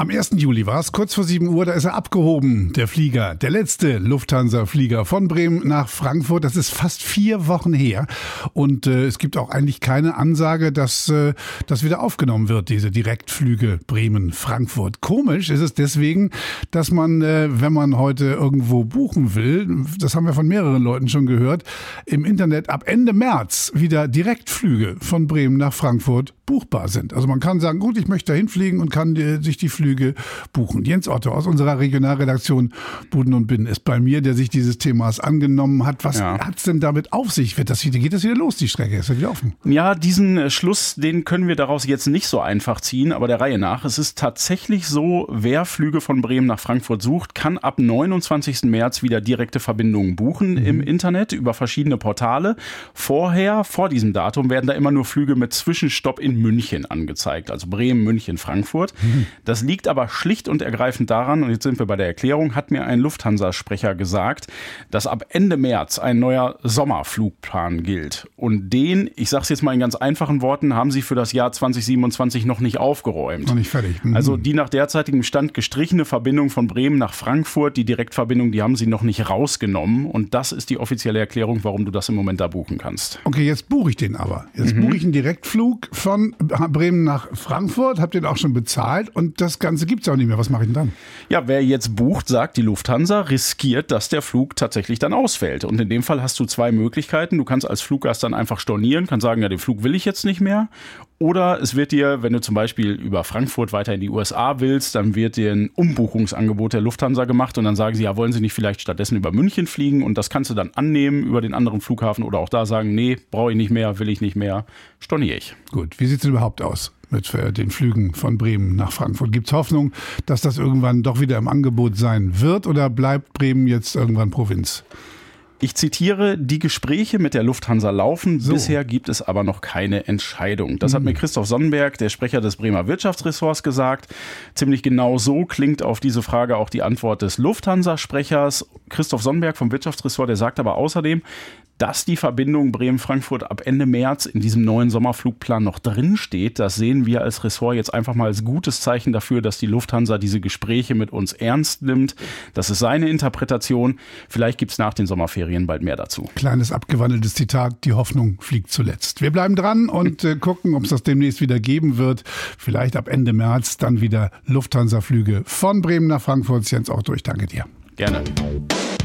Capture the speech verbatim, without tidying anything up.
Am ersten Juli war es, kurz vor sieben Uhr, da ist er abgehoben, der Flieger, der letzte Lufthansa-Flieger von Bremen nach Frankfurt. Das ist fast vier Wochen her und äh, es gibt auch eigentlich keine Ansage, dass äh, das wieder aufgenommen wird, diese Direktflüge Bremen-Frankfurt. Komisch ist es deswegen, dass man, äh, wenn man heute irgendwo buchen will, das haben wir von mehreren Leuten schon gehört, im Internet ab Ende März wieder Direktflüge von Bremen nach Frankfurt buchbar sind. Also man kann sagen, gut, ich möchte dahin fliegen und kann äh, sich die Flüge buchen. Jens Otto aus unserer Regionalredaktion Buden und Binnen ist bei mir, der sich dieses Themas angenommen hat. Was ja. hat's denn damit auf sich? Wird das wieder, geht das wieder los, die Strecke? Ist das wieder offen? Ja, diesen äh, Schluss, den können wir daraus jetzt nicht so einfach ziehen, aber der Reihe nach. Es ist tatsächlich so, wer Flüge von Bremen nach Frankfurt sucht, kann ab neunundzwanzigsten März wieder direkte Verbindungen buchen mhm. im Internet über verschiedene Portale. Vorher, vor diesem Datum, werden da immer nur Flüge mit Zwischenstopp in München angezeigt, also Bremen, München, Frankfurt. Mhm. Das liegt aber schlicht und ergreifend daran, und jetzt sind wir bei der Erklärung, hat mir ein Lufthansa-Sprecher gesagt, dass ab Ende März ein neuer Sommerflugplan gilt. Und den, ich sage es jetzt mal in ganz einfachen Worten, haben sie für das Jahr zwanzig siebenundzwanzig noch nicht aufgeräumt. Noch nicht fertig. Mhm. Also die nach derzeitigem Stand gestrichene Verbindung von Bremen nach Frankfurt, die Direktverbindung, die haben sie noch nicht rausgenommen. Und das ist die offizielle Erklärung, warum du das im Moment da buchen kannst. Okay, jetzt buche ich den aber. Jetzt mhm. buche ich einen Direktflug von Bremen nach Frankfurt, hab den auch schon bezahlt und das Ganze gibt's auch nicht mehr. Was mache ich denn dann? Ja, wer jetzt bucht, sagt die Lufthansa, riskiert, dass der Flug tatsächlich dann ausfällt. Und in dem Fall hast du zwei Möglichkeiten. Du kannst als Fluggast dann einfach stornieren, kannst sagen, ja, den Flug will ich jetzt nicht mehr. Oder es wird dir, wenn du zum Beispiel über Frankfurt weiter in die U S A willst, dann wird dir ein Umbuchungsangebot der Lufthansa gemacht und dann sagen sie, ja, wollen sie nicht vielleicht stattdessen über München fliegen? Und das kannst du dann annehmen über den anderen Flughafen oder auch da sagen, nee, brauche ich nicht mehr, will ich nicht mehr, storniere ich. Gut, wie sieht es denn überhaupt aus mit den Flügen von Bremen nach Frankfurt? Gibt es Hoffnung, dass das irgendwann doch wieder im Angebot sein wird oder bleibt Bremen jetzt irgendwann Provinz? Ich zitiere, die Gespräche mit der Lufthansa laufen, so. Bisher gibt es aber noch keine Entscheidung. Das mhm. hat mir Christoph Sonnenberg, der Sprecher des Bremer Wirtschaftsressorts, gesagt. Ziemlich genau so klingt auf diese Frage auch die Antwort des Lufthansa-Sprechers. Christoph Sonnenberg vom Wirtschaftsressort, der sagt aber außerdem, dass die Verbindung Bremen-Frankfurt ab Ende März in diesem neuen Sommerflugplan noch drin steht. Das sehen wir als Ressort jetzt einfach mal als gutes Zeichen dafür, dass die Lufthansa diese Gespräche mit uns ernst nimmt. Das ist seine Interpretation. Vielleicht gibt es nach den Sommerferien bald mehr dazu. Kleines abgewandeltes Zitat, die Hoffnung fliegt zuletzt. Wir bleiben dran und äh, gucken, ob es das demnächst wieder geben wird. Vielleicht ab Ende März dann wieder Lufthansa-Flüge von Bremen nach Frankfurt. Jens Otto, ich danke dir. Gerne.